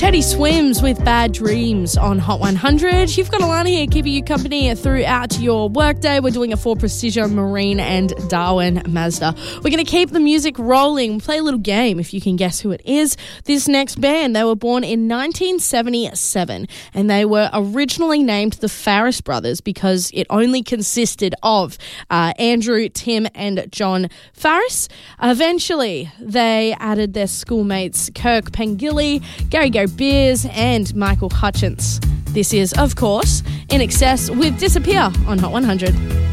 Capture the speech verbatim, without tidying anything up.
Teddy Swims with Bad Dreams on Hot one hundred. You've got Alana here keeping you company throughout your workday. We're doing it for Precision Marine and Darwin Mazda. We're going to keep the music rolling. We'll play a little game if you can guess who it is. This next band, they were born in nineteen seventy-seven and they were originally named the Farris Brothers because it only consisted of uh, Andrew, Tim and John Farris. Eventually, they added their schoolmates Kirk Pengilly, Gary Gary Beers and Michael Hutchins. This is, of course, In Excess with Disappear on Hot one hundred.